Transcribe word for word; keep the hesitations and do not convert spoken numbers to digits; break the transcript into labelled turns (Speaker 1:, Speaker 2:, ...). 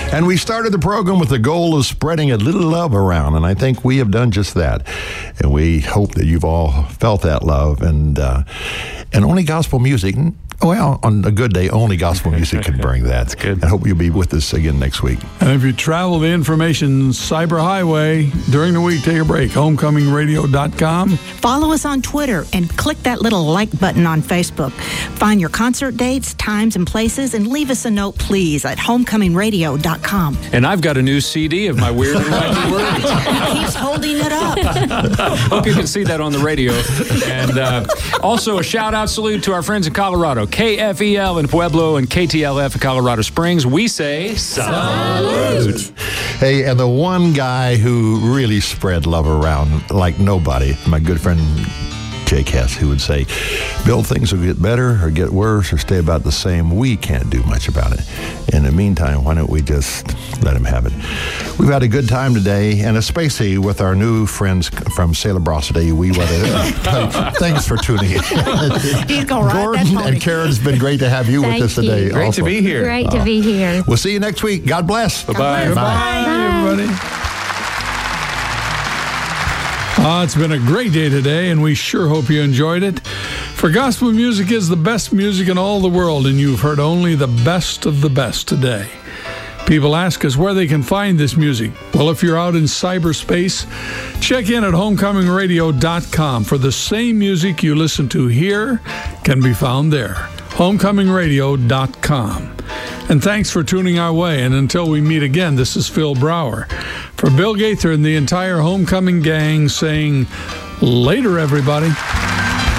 Speaker 1: And we started the program with the goal of spreading a little love around, and I think we have done just that. And we hope that you've all felt that love. And uh, and only gospel music, well, on a good day, only gospel music can bring that.
Speaker 2: That's good.
Speaker 1: I hope you'll be with us again next week.
Speaker 3: And if you travel the information cyber highway during the week, take a break. homecoming radio dot com.
Speaker 4: Follow us on Twitter and click that little like button on Facebook. Find your concert dates, times, and places, and leave us a note, please, at homecoming radio dot com.
Speaker 2: And I've got a new C D of my weird and wacky words.
Speaker 4: He keeps holding it up.
Speaker 2: Hope you can see that on the radio. And uh, also a shout-out salute to our friends in Colorado, K F E L in Pueblo and K T L F in Colorado Springs. We say salute.
Speaker 1: Hey, and the one guy who really spread love around like nobody, my good friend Jake Hess, who would say, Bill, things will get better or get worse or stay about the same. We can't do much about it. In the meantime, why don't we just let him have it? We've had a good time today, and especially with our new friends from Celebrosity. We weather. Thanks for tuning in.
Speaker 4: He's going right.
Speaker 1: Gordon and Karen, it's been great to have you
Speaker 5: Thank
Speaker 1: with us
Speaker 5: you.
Speaker 1: today.
Speaker 2: Great
Speaker 1: also.
Speaker 2: to be here.
Speaker 5: Great to be here.
Speaker 1: We'll see you next week. God bless.
Speaker 2: Bye-bye.
Speaker 3: Goodbye,
Speaker 5: Bye.
Speaker 3: everybody. Uh, it's been a great day today, and we sure hope you enjoyed it. For gospel music is the best music in all the world, and you've heard only the best of the best today. People ask us where they can find this music. Well, if you're out in cyberspace, check in at homecoming radio dot com, for the same music you listen to here can be found there. homecoming radio dot com. And thanks for tuning our way. And until we meet again, this is Phil Brower. For Bill Gaither and the entire Homecoming gang saying, later, everybody.